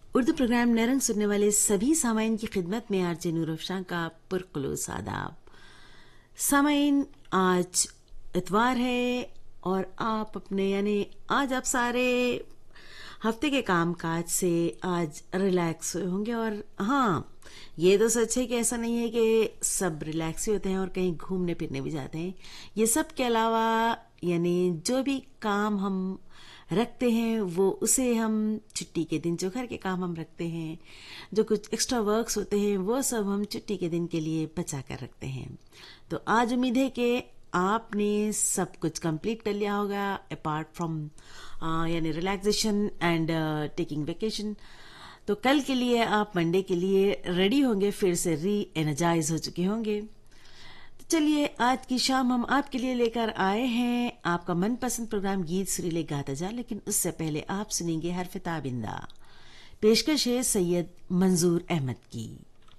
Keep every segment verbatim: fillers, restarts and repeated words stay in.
Urdu programme Narang सुनने वाले सभी सामाइन की खिदमत में आरजे नूर अफशां का पुरखुलूस आदाब। सामाइन, आज इतवार है और आप अपने यानी आज आप सारे हफ्ते के काम काज से आज रिलैक्स हुए होंगे। और हाँ, ये तो सच है कि ऐसा नहीं है कि सब रिलैक्स ही होते हैं और कहीं घूमने फिरने भी जाते हैं। ये सब के अलावा यानी जो भी काम हम रखते हैं वो उसे हम छुट्टी के दिन, जो घर के काम हम रखते हैं, जो कुछ एक्स्ट्रा वर्क्स होते हैं वो सब हम छुट्टी के दिन के लिए बचा कर रखते हैं। तो आज उम्मीद है कि आपने सब कुछ कंप्लीट कर लिया होगा अपार्ट फ्रॉम यानी रिलैक्सेशन एंड टेकिंग वेकेशन। तो कल के लिए आप मंडे के लिए रेडी होंगे, फिर से री एनर्जाइज हो चुके होंगे। तो चलिए, आज की शाम हम आपके लिए लेकर आए हैं आपका मनपसंद प्रोग्राम गीत सुरीले गाता जा, लेकिन उससे पहले आप सुनेंगे हरफ ताबिंदा। पेशकश है सैयद मंजूर अहमद की।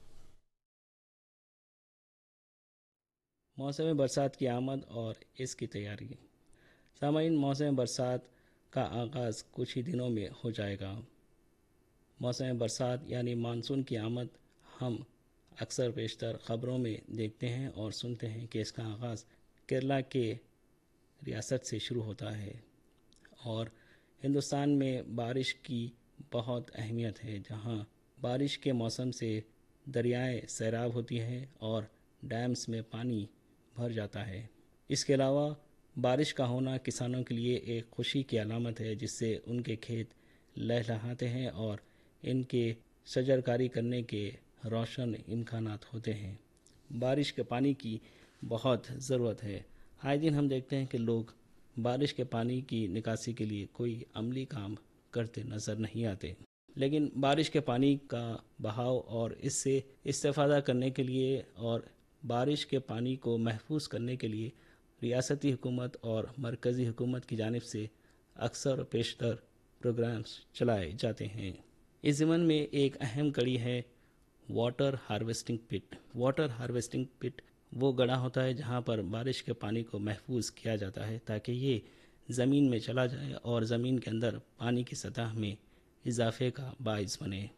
मौसम बरसात की आमद और इसकी तैयारी। सामाइन, मौसम बरसात का आगाज़ कुछ ही दिनों में हो जाएगा। मौसम बरसात यानी मानसून की आमद हम अक्सर बेशतर ख़बरों में देखते हैं और सुनते हैं कि इसका आगाज़ केरला के रियासत से शुरू होता है। और हिंदुस्तान में बारिश की बहुत अहमियत है, जहाँ बारिश के मौसम से दरियाएं सैराब होती हैं और डैम्स में पानी भर जाता है। इसके अलावा बारिश का होना किसानों के लिए एक खुशी की अलामत है, जिससे उनके खेत लहलहाते हैं और इनके शजरकारी करने के रोशन इम्कानात होते हैं। बारिश के पानी की बहुत ज़रूरत है। आए दिन हम देखते हैं कि लोग बारिश के पानी की निकासी के लिए कोई अमली काम करते नज़र नहीं आते, लेकिन बारिश के पानी का बहाव और इससे इस्तेफ़ादा करने के लिए और बारिश के पानी को महफूज करने के लिए रियासती हुकूमत और मरकज़ी हुकूमत की जानिब से अक्सर पेशतर प्रोग्राम्स चलाए जाते हैं। इस ज़मन में एक अहम कड़ी है वाटर हार्वेस्टिंग पिट। वाटर हार्वेस्टिंग पिट वो गड्ढा होता है जहाँ पर बारिश के पानी को महफूज किया जाता है, ताकि ये ज़मीन में चला जाए और ज़मीन के अंदर पानी की सतह में इजाफे का बाइस बने।